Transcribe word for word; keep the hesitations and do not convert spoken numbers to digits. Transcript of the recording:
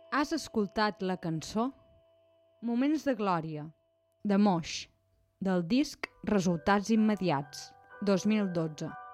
Has escoltat la cançó Moments de glòria, de Moix, del disc Resultats immediats, dos mil dotze.